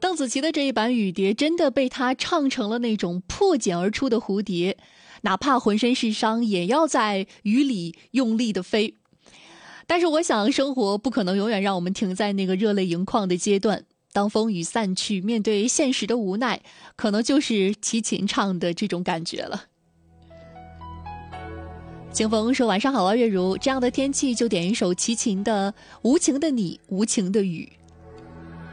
邓紫棋的这一版《雨蝶》真的被她唱成了那种破茧而出的蝴蝶，哪怕浑身是伤，也要在雨里用力的飞。但是我想，生活不可能永远让我们停在那个热泪盈眶的阶段。当风雨散去，面对现实的无奈，可能就是齐秦唱的这种感觉了。清风说晚上好啊，月如，这样的天气就点一首齐秦的《无情的你，无情的雨》。